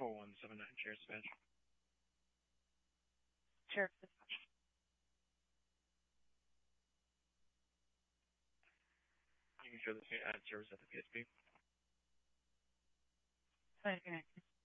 4179, chair dispatch. Chair dispatch. You can show this at service at the PSP. Thank you.